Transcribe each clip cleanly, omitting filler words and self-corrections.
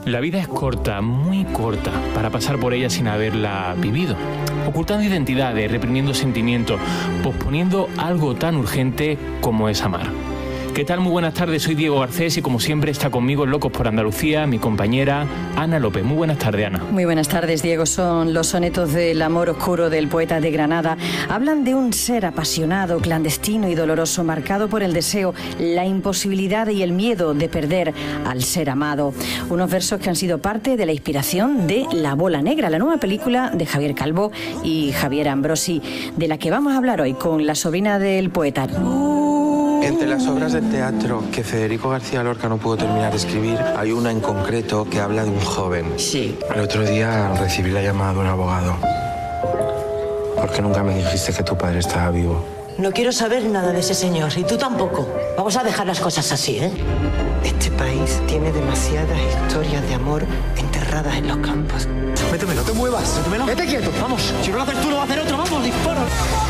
La vida es corta, muy corta, para pasar por ella sin haberla vivido, ocultando identidades, reprimiendo sentimientos, posponiendo algo tan urgente como es amar. ¿Qué tal? Muy buenas tardes, soy Diego Garcés y como siempre está conmigo en Locos por Andalucía mi compañera Ana López. Muy buenas tardes, Ana. Muy buenas tardes, Diego. Son los sonetos del amor oscuro del poeta de Granada. Hablan de un ser apasionado, clandestino y doloroso, marcado por el deseo, la imposibilidad y el miedo de perder al ser amado. Unos versos que han sido parte de la inspiración de La Bola Negra, la nueva película de Javier Calvo y Javier Ambrosi, de la que vamos a hablar hoy con la sobrina del poeta. Entre las obras de teatro que Federico García Lorca no pudo terminar de escribir, hay una en concreto que habla de un joven. Sí. El otro día recibí la llamada de un abogado. ¿Por qué nunca me dijiste que tu padre estaba vivo? No quiero saber nada de ese señor, y tú tampoco. Vamos a dejar las cosas así, ¿eh? Este país tiene demasiadas historias de amor enterradas en los campos. Métemelo, no te muevas. Métemelo. Vete quieto, vamos. Si no lo haces tú, lo va a hacer otro. Vamos, dispara.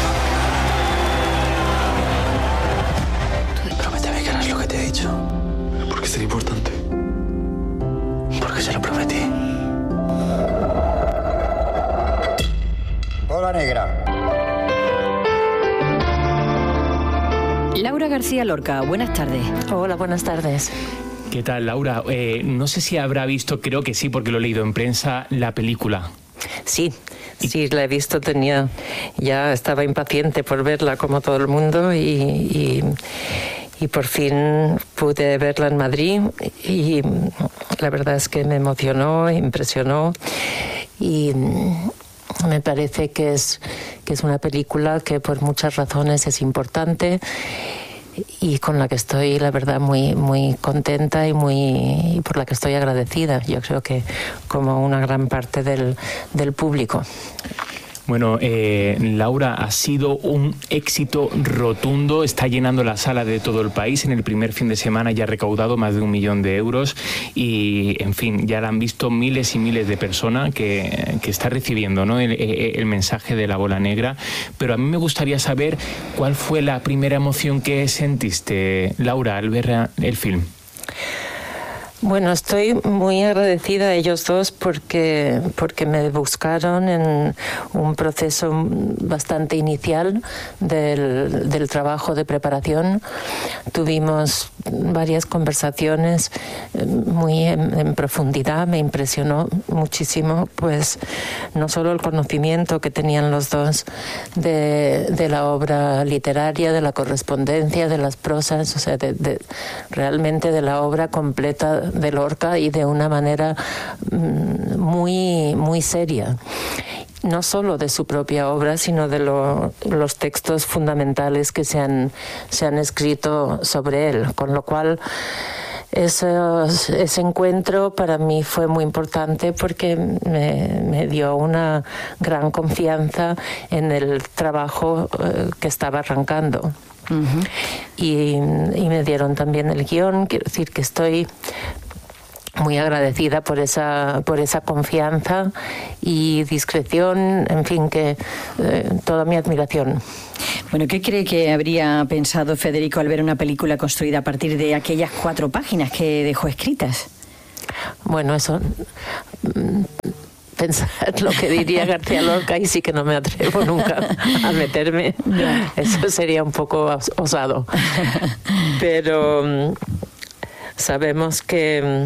Prométeme que harás lo que te he dicho. ¿Por qué es tan importante? Porque se lo prometí. Bola Negra. Laura García Lorca, buenas tardes. Hola, buenas tardes. ¿Qué tal, Laura? No sé si habrá visto, creo que sí, porque lo he leído en prensa, la película. Sí, la he visto, ya estaba impaciente por verla como todo el mundo y por fin pude verla en Madrid y la verdad es que me emocionó, impresionó y me parece que es una película que por muchas razones es importante y con la que estoy, la verdad, muy, muy contenta y por la que estoy agradecida. Yo creo que como una gran parte del público. Bueno, Laura, ha sido un éxito rotundo, está llenando la sala de todo el país. En el primer fin de semana ya ha recaudado más de 1 millón de euros y, en fin, ya la han visto miles y miles de personas que está recibiendo, ¿no?, el mensaje de La Bola Negra. Pero a mí me gustaría saber cuál fue la primera emoción que sentiste, Laura, al ver el film. Bueno, estoy muy agradecida a ellos dos porque me buscaron en un proceso bastante inicial del trabajo de preparación. Tuvimos varias conversaciones muy en profundidad. Me impresionó muchísimo, pues, no solo el conocimiento que tenían los dos de la obra literaria, de la correspondencia, de las prosas, o sea, realmente de la obra completa de Lorca y de una manera muy, muy seria. No solo de su propia obra, sino de los textos fundamentales que se han escrito sobre él. Con lo cual, ese encuentro para mí fue muy importante porque me dio una gran confianza en el trabajo que estaba arrancando. Uh-huh. Y me dieron también el guión. Quiero decir que estoy muy agradecida por esa confianza y discreción, en fin, que toda mi admiración. Bueno, ¿qué cree que habría pensado Federico al ver una película construida a partir de aquellas 4 páginas que dejó escritas? Bueno, eso... pensar lo que diría García Lorca y sí que no me atrevo nunca a meterme. Eso sería un poco osado. Pero sabemos que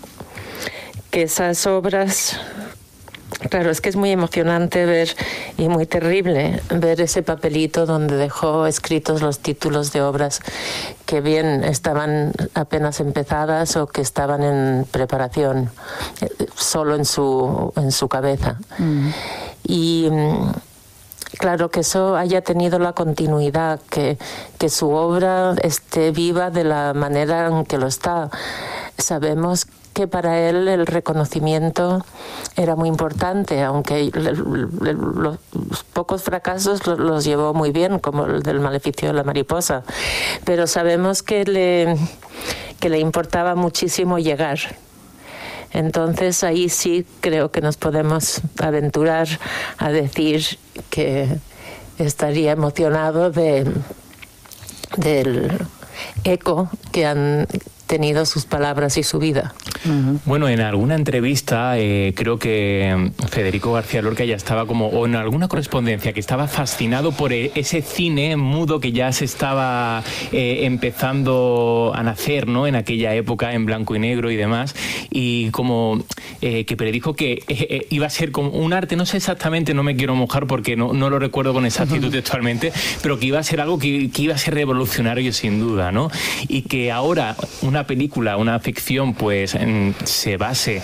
esas obras... Claro, es que es muy emocionante ver y muy terrible ver ese papelito donde dejó escritos los títulos de obras que bien estaban apenas empezadas o que estaban en preparación, solo en su cabeza. Mm. Y claro, que eso haya tenido la continuidad, que su obra esté viva de la manera en que lo está. Sabemos que para él el reconocimiento era muy importante, aunque los pocos fracasos los llevó muy bien, como el del Maleficio de la Mariposa. Pero sabemos que le importaba muchísimo llegar. Entonces ahí sí creo que nos podemos aventurar a decir que estaría emocionado del eco que tenido sus palabras y su vida. Bueno, en alguna entrevista creo que Federico García Lorca ya estaba o en alguna correspondencia, que estaba fascinado por ese cine mudo que ya se estaba empezando a nacer, ¿no?, en aquella época, en blanco y negro y demás, y como que predijo que iba a ser como un arte, no sé exactamente, no me quiero mojar porque no lo recuerdo con exactitud textualmente, pero que iba a ser algo que iba a ser revolucionario sin duda, ¿no? Y que ahora una película, una ficción, pues se base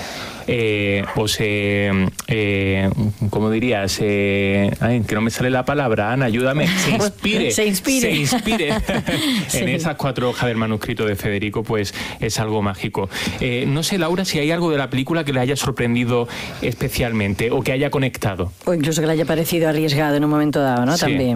¿cómo dirías? Que no me sale la palabra, Ana, ayúdame. Se inspire en esas 4 hojas del manuscrito de Federico, pues es algo mágico. No sé, Laura, si hay algo de la película que le haya sorprendido especialmente o que haya conectado. O incluso que le haya parecido arriesgado en un momento dado, ¿no? Sí. También.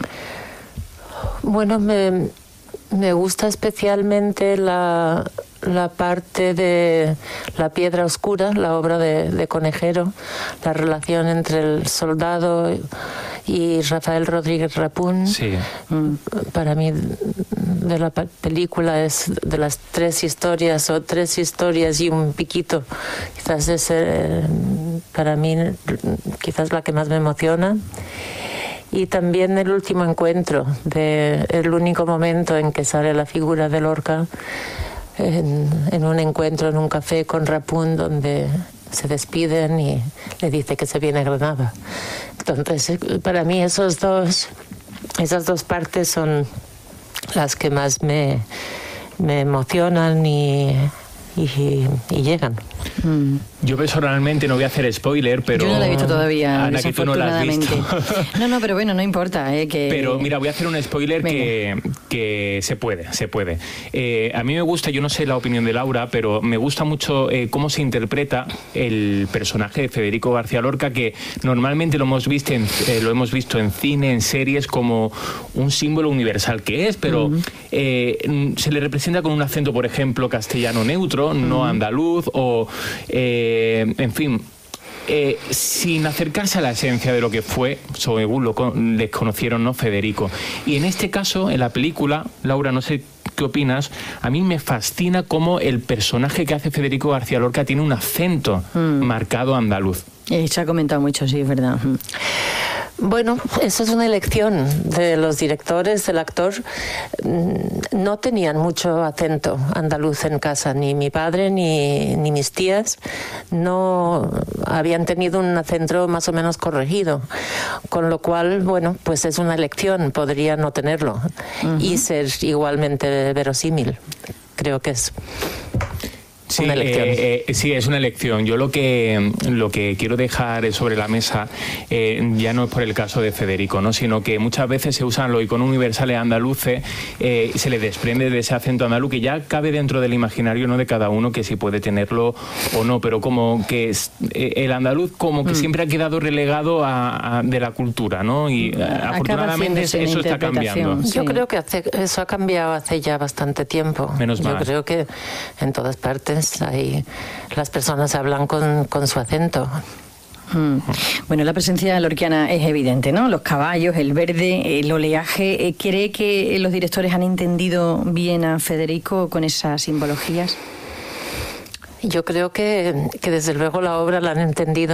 Bueno, me gusta especialmente la parte de La piedra oscura, la obra de Conejero, la relación entre el soldado y Rafael Rodríguez Rapún. Sí. Para mí, de la película, es de las 3 historias o 3 historias y un piquito. Quizás es, para mí, quizás la que más me emociona. Y también el último encuentro, el único momento en que sale la figura de Lorca, en un encuentro en un café con Rapún, donde se despiden y le dice que se viene a Granada. Entonces, para mí esas dos partes son las que más me emocionan y llegan. Yo personalmente no voy a hacer spoiler, pero... Yo no la he visto todavía, Ana, que tú no la has visto. No, pero bueno, no importa. Pero mira, voy a hacer un spoiler que se puede. A mí me gusta, yo no sé la opinión de Laura, pero me gusta mucho cómo se interpreta el personaje de Federico García Lorca, que normalmente lo hemos visto en cine, en series, como un símbolo universal que es, pero se le representa con un acento, por ejemplo, castellano neutro, no andaluz, o en fin, sin acercarse a la esencia de lo que fue, según les conocieron, ¿no?, Federico. Y en este caso, en la película, Laura, no sé qué opinas, a mí me fascina cómo el personaje que hace Federico García Lorca tiene un acento marcado andaluz. Se ha comentado mucho, sí, es verdad. Bueno, eso es una elección de los directores, del actor. No tenían mucho acento andaluz en casa, ni mi padre ni mis tías no habían tenido un acento más o menos corregido, con lo cual, bueno, pues es una elección, podría no tenerlo y ser igualmente verosímil. Creo que es... Sí, es una elección. Yo lo que quiero dejar sobre la mesa ya no es por el caso de Federico, ¿no?, sino que muchas veces se usan los iconos universales andaluces, se le desprende de ese acento andaluz que ya cabe dentro del imaginario, ¿no?, de cada uno, que si puede tenerlo o no, pero como que el andaluz como que siempre ha quedado relegado de la cultura, ¿no? Y afortunadamente eso está cambiando. Yo creo que eso ha cambiado hace ya bastante tiempo. Menos mal. Yo creo que en todas partes las personas hablan con su acento. Bueno, la presencia lorquiana es evidente, ¿no? Los caballos, el verde, el oleaje. ¿Cree que los directores han entendido bien a Federico con esas simbologías? Yo creo que desde luego la obra la han entendido